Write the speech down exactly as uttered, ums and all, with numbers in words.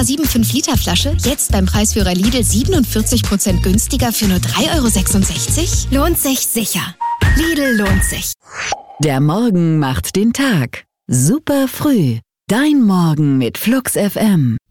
Komma fünfundsiebzig Liter Flasche jetzt beim Preisführer Lidl siebenundvierzig Prozent günstiger für nur drei Euro sechsundsechzig? Lohnt sich sicher. Lidl lohnt sich. Der Morgen macht den Tag. Super früh. Dein Morgen mit Flux F M.